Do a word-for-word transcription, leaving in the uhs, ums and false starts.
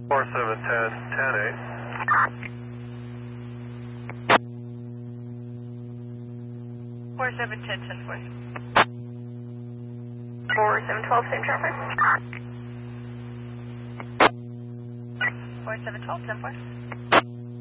four seven ten, ten eight. four seven ten, ten four. four seven twelve, same traffic. four seven twelve, ten four.